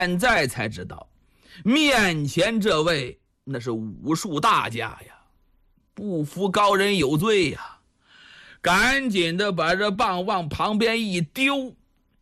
现在才知道，面前这位那是武术大家呀，不服高人有罪呀！赶紧的把这棒往旁边一丢，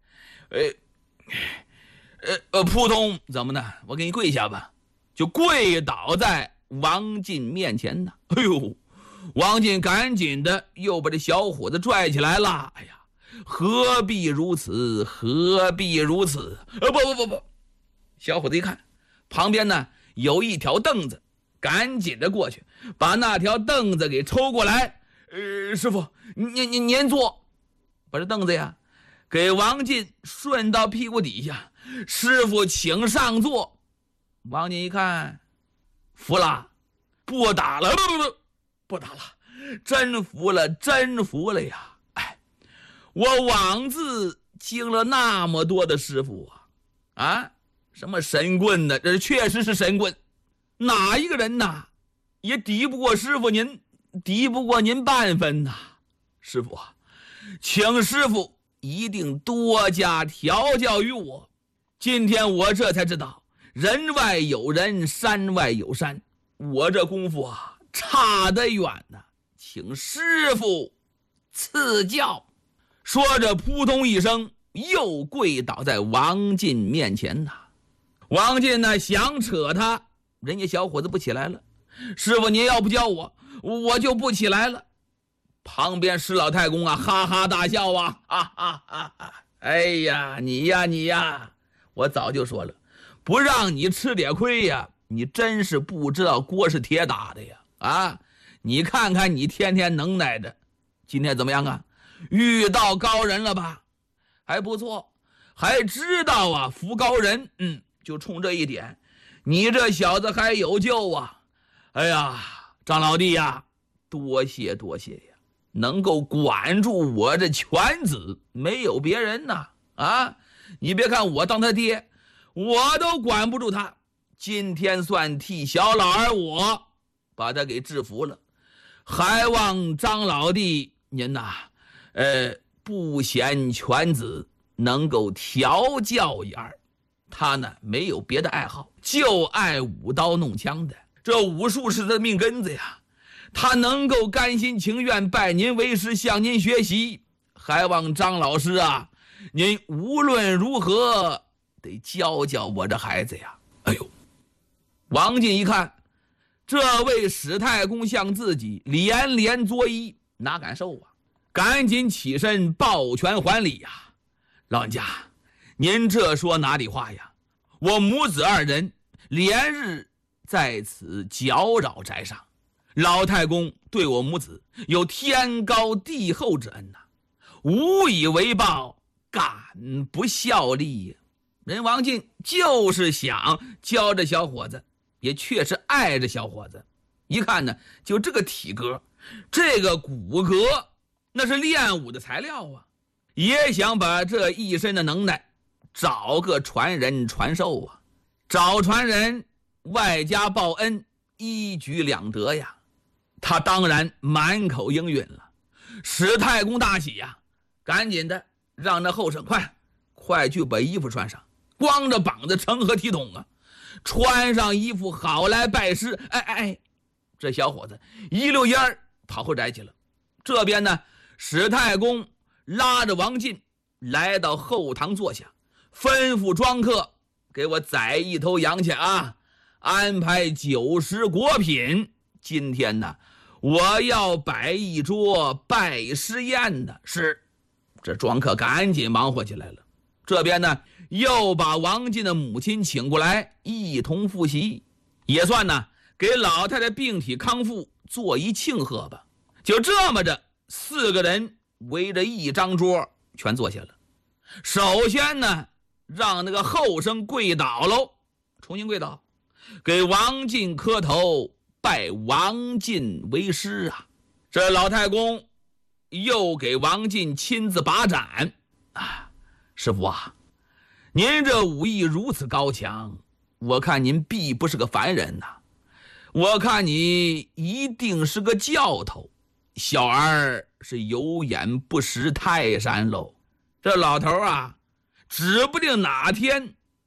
扑通，怎么呢？我给你跪下吧，就跪倒在王进面前呢。哎呦，王进赶紧的又把这小伙子拽起来了。哎呀，何必如此？何必如此？不！小伙子一看，旁边呢有一条凳子，赶紧的过去，把那条凳子给抽过来。师傅，您坐。把这凳子呀，给王进顺到屁股底下。师傅，请上座。王进一看，服了，不打了，不打了，真服了呀！哎，我枉自经了那么多的师傅啊！什么神棍呢？这确实是神棍，哪一个人呐也敌不过师傅您，敌不过您半分呐！师傅啊，请师傅一定多加调教于我。今天我这才知道，人外有人，山外有山，我这功夫啊差得远呢，请师傅赐教。说着扑通一声又跪倒在王进面前呐。王进呢想扯他，人家小伙子不起来了。师傅您要不教我，我就不起来了。旁边石老太公啊哈哈大笑啊，哎呀你呀，我早就说了，不让你吃点亏呀，你真是不知道锅是铁打的呀！啊，你看看你天天能耐的，今天怎么样啊？遇到高人了吧？还不错，还知道啊服高人。就冲这一点，你这小子还有救啊！哎呀，张老弟呀，多谢呀，能够管住我这犬子，没有别人呐！啊，你别看我当他爹，我都管不住他。今天算替小老儿我把他给制服了，还望张老弟您呐，不嫌犬子能够调教一二。他呢没有别的爱好，就爱舞刀弄枪的，这武术是他的命根子呀。他能够甘心情愿拜您为师，向您学习，还望张老师啊，您无论如何得教教我这孩子呀。哎呦，王进一看这位史太公向自己连连作揖，哪敢受啊，赶紧起身抱拳还礼呀。老人家，您这说哪里话呀？我母子二人连日在此搅扰宅上，老太公对我母子有天高地厚之恩呐，无以为报，敢不效力。人王进就是想教这小伙子，也确实爱这小伙子。一看呢，就这个体格，这个骨骼，那是练武的材料啊，也想把这一身的能耐找个传人传授啊，找传人外加报恩，一举两得呀。他当然满口应允了。史太公大喜呀，赶紧的让那后生快去把衣服穿上，光着膀子成何体统啊？穿上衣服好来拜师。这小伙子一溜烟儿跑后宅去了。这边呢，史太公拉着王进来到后堂坐下，吩咐庄客给我宰一头羊去啊，安排酒食果品。今天呢，我要摆一桌拜师宴呢。是，这庄客赶紧忙活起来了。这边呢，又把王进的母亲请过来一同复习，也算呢给老太太病体康复做一庆贺吧。就这么着，4个人围着一张桌全坐下了。首先呢，让那个后生跪倒喽，重新跪倒，给王进磕头，拜王进为师啊。这老太公又给王进亲自把盏啊，师傅啊，您这武艺如此高强，我看您必不是个凡人呐，我看你一定是个教头，小儿是有眼不识泰山喽。这老头啊，指不定哪天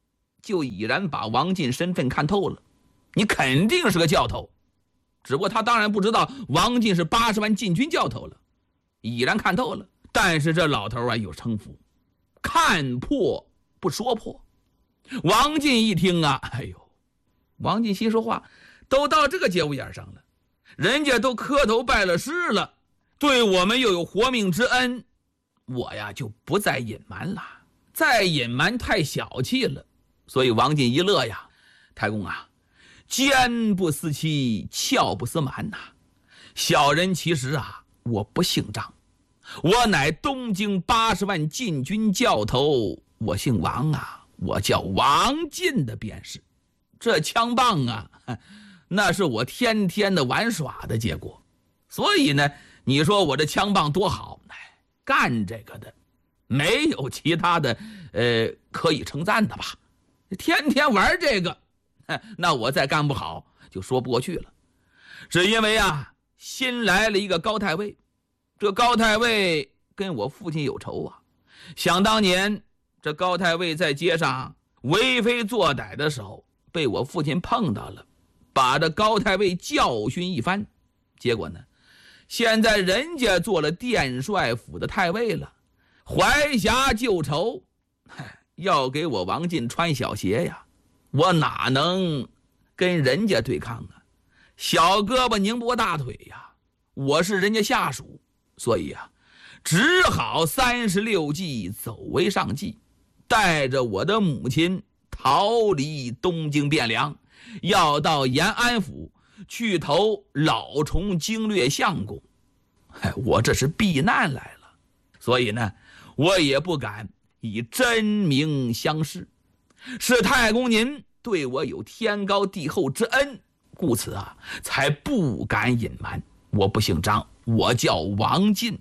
就已然把王进身份看透了，你肯定是个教头。只不过他当然不知道王进是80万禁军教头了，已然看透了。但是这老头啊有城府，看破不说破。王进一听啊，哎呦，王进心说话，都到这个节骨眼上了，人家都磕头拜了师了，对我们又有活命之恩，我呀就不再隐瞒了，再隐瞒太小气了。所以王进一乐呀，太公啊，奸不思欺，俏不思瞒呐。小人其实啊，我不姓张，我乃东京80万禁军教头，我姓王啊，我叫王进的便是。这枪棒啊，那是我天天的玩耍的结果。所以呢，你说我这枪棒多好，干这个的没有其他的可以称赞的吧？天天玩这个，那我再干不好就说不过去了。只因为啊，新来了一个高太尉，这高太尉跟我父亲有仇啊。想当年这高太尉在街上为非作歹的时候，被我父亲碰到了，把这高太尉教训一番。结果呢，现在人家做了殿帅府的太尉了，怀侠旧仇，要给我王进穿小鞋呀，我哪能跟人家对抗啊？小胳膊拧不过大腿呀，我是人家下属，所以啊，只好36计走为上计，带着我的母亲逃离东京汴梁，要到延安府去投老崇经略相公。我这是避难来了，所以呢，我也不敢以真名相示。是太公您对我有天高地厚之恩，故此啊，才不敢隐瞒。我不姓张，我叫王进。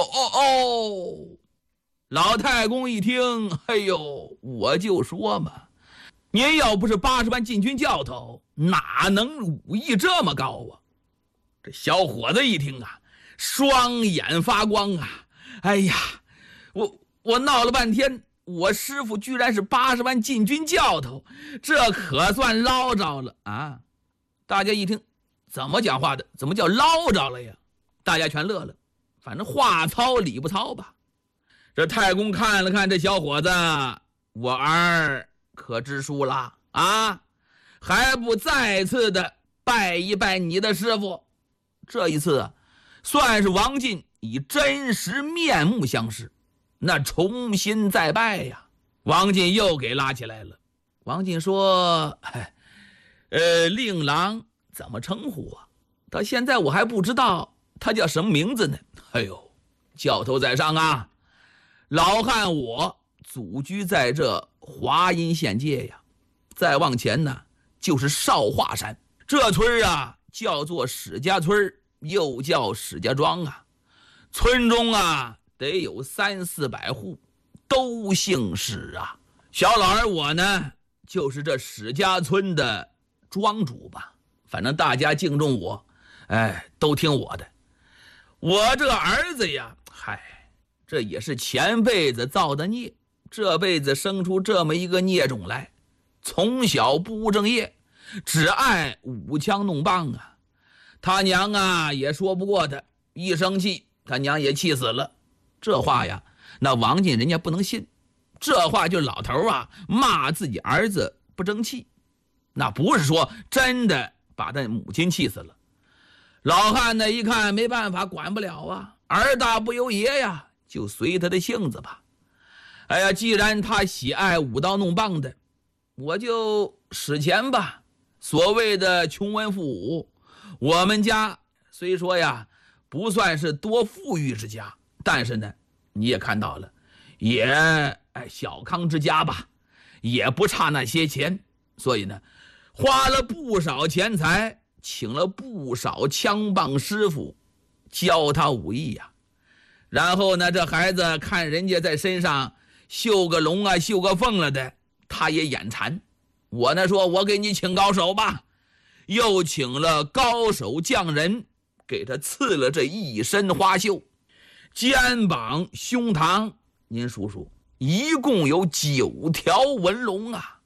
老太公一听，哎呦，我就说嘛，您要不是80万禁军教头，哪能武艺这么高啊？这小伙子一听啊，双眼发光啊！哎呀，我闹了半天，我师傅居然是80万禁军教头，这可算捞着了啊！大家一听，怎么讲话的？怎么叫捞着了呀？大家全乐了，反正话糙理不糙吧。这太公看了看这小伙子，我儿可知书了啊？还不再次的拜一拜你的师傅？这一次算是王进以真实面目相识，那重新再拜呀。王进又给拉起来了。王进说，令郎怎么称呼啊？到现在我还不知道他叫什么名字呢。哎呦，教头在上啊，老汉我祖居在这华阴县界呀，再往前呢就是少华山。这村啊叫做史家村，又叫史家庄啊。村中啊得有300-400户，都姓史啊。小老儿我呢就是这史家村的庄主吧，反正大家敬重我，都听我的。我这儿子呀，这也是前辈子造的孽，这辈子生出这么一个孽种来，从小不务正业，只爱舞枪弄棒啊。他娘啊也说不过他，一生气他娘也气死了。这话呀，那王进人家不能信，这话就老头啊骂自己儿子不争气，那不是说真的把他母亲气死了。老汉呢一看没办法，管不了啊，儿大不由爷呀，就随他的性子吧。哎呀，既然他喜爱舞刀弄棒的，我就使钱吧。所谓的穷文富武，我们家虽说呀不算是多富裕之家，但是呢你也看到了，也小康之家吧，也不差那些钱。所以呢花了不少钱财，请了不少枪棒师傅教他武艺呀。然后呢这孩子看人家在身上绣个龙啊绣个凤了的，他也眼馋。我呢说我给你请高手吧，又请了高手匠人给他刺了这一身花绣，肩膀胸膛您数数，一共有9条纹龙啊。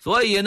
所以呢。